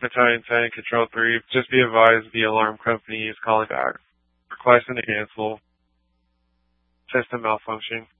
Battalion 10, Control 3. Just be advised the alarm company is calling back. Requesting to cancel. System malfunction.